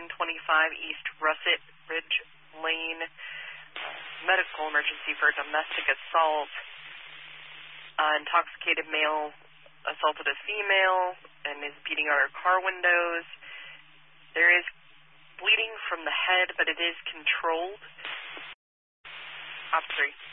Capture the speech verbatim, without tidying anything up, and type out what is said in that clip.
one twenty-five East Russet Ridge Lane. Medical emergency for domestic assault. Uh, intoxicated male assaulted a female and is beating on her car windows. There is bleeding from the head, but it is controlled. Op three.